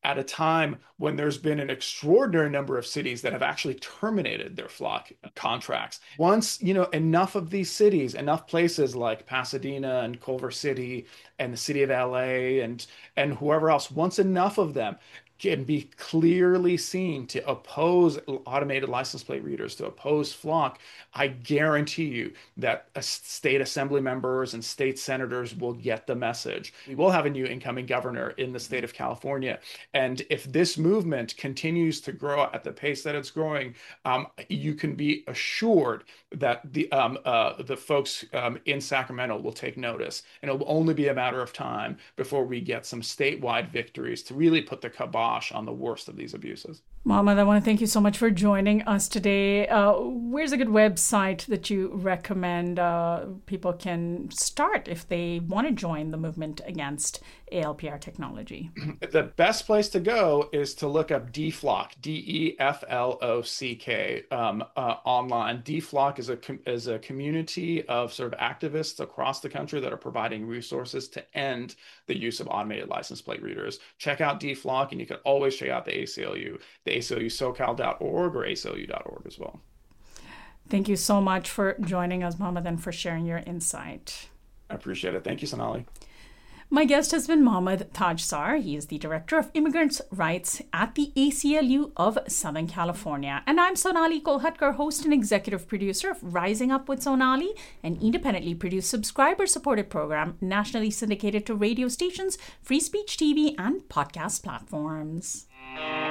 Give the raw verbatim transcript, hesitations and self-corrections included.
at a time when there's been an extraordinary number of cities that have actually terminated their flock contracts. Once, you know, enough of these cities, enough places like Pasadena and Culver City and the city of L A and and whoever else, once enough of them can be clearly seen to oppose automated license plate readers, to oppose flock, I guarantee you that state assembly members and state senators will get the message. We will have a new incoming governor in the state of California. And if this movement continues to grow at the pace that it's growing, um, you can be assured that the um, uh, the folks um, in Sacramento will take notice. And it'll only be a matter of time before we get some statewide victories to really put the kibosh on the worst of these abuses. Mohammed, I want to thank you so much for joining us today. Uh, where's a good website that you recommend uh, people can start if they want to join the movement against A L P R technology? The best place to go is to look up D F L O C, D E F L O C K, um, uh, online. D F L O C is a is a community of sort of activists across the country that are providing resources to end the use of automated license plate readers. Check out D F L O C, and you can always check out the A C L U, the A C L U SoCal dot org or A C L U dot org as well. Thank you so much for joining us, Mohammed, and for sharing your insight. I appreciate it. Thank you, Sonali. My guest has been Mohammed Tajsar. He is the Director of Immigrants' Rights at the A C L U of Southern California. And I'm Sonali Kolhatkar, host and executive producer of Rising Up with Sonali, an independently produced subscriber-supported program nationally syndicated to radio stations, free speech T V, and podcast platforms.